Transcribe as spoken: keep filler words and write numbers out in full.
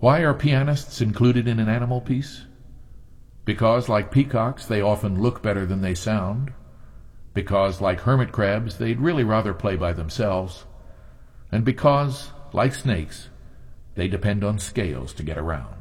Why are pianists included in an animal piece? Because, like peacocks, they often look better than they sound. Because, like hermit crabs, they'd really rather play by themselves. And because, like snakes, they depend on scales to get around.